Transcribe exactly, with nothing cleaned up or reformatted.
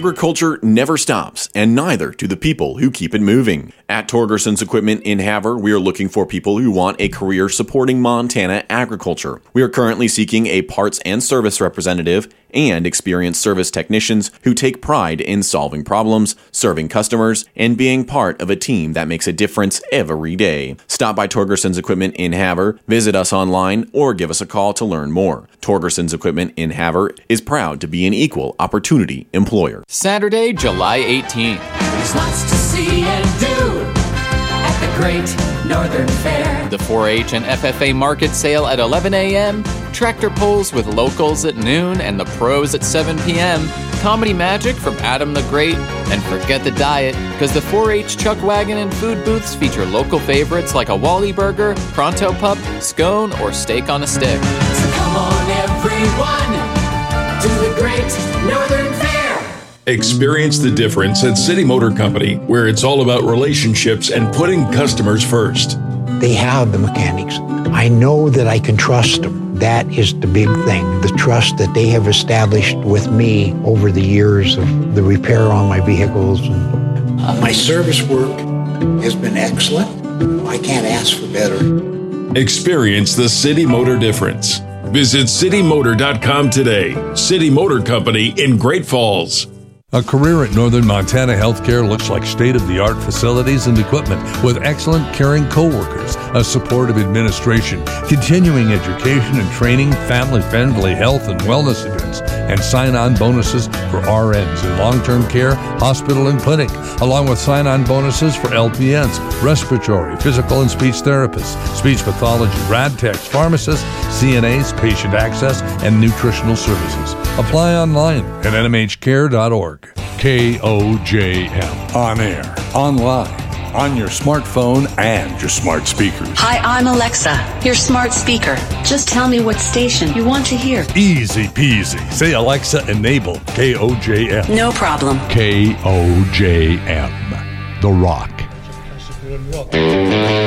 Agriculture never stops, and neither do the people who keep it moving. At Torgerson's Equipment in Havre, we are looking for people who want a career supporting Montana agriculture. We are currently seeking a parts and service representative and experienced service technicians who take pride in solving problems, serving customers, and being part of a team that makes a difference every day. Stop by Torgerson's Equipment in Havre, visit us online, or give us a call to learn more. Torgerson's Equipment in Havre is proud to be an equal opportunity employer. Saturday, July eighteenth. There's lots to see and do at the Great Northern Fair. The four H and F F A market sale at eleven a.m., tractor pulls with locals at noon and the pros at seven p.m., comedy magic from Adam the Great, and forget the diet, because the four H Chuck Wagon and food booths feature local favorites like a Wally Burger, Pronto Pup, scone, or steak on a stick. So come on everyone to the Great Northern Fair. Experience the difference at City Motor Company, where it's all about relationships and putting customers first. They have the mechanics. I know that I can trust them. That is the big thing, the trust that they have established with me over the years of the repair on my vehicles. Uh, my service work has been excellent. I can't ask for better. Experience the City Motor difference. Visit city motor dot com today. City Motor Company in Great Falls. A career at Northern Montana Healthcare looks like state-of-the-art facilities and equipment with excellent caring coworkers, a supportive administration, continuing education and training, family-friendly health and wellness events, and sign-on bonuses for R Ns in long-term care, hospital, and clinic, along with sign-on bonuses for L P Ns, respiratory, physical, and speech therapists, speech pathology, rad techs, pharmacists, C N As, patient access, and nutritional services. Apply online at N M H care dot org. K O J M. On air, online, on your smartphone and your smart speakers. Hi, I'm Alexa, your smart speaker. Just tell me what station you want to hear. Easy peasy. Say Alexa, enable K O J M. No problem. K O J M. The Rock.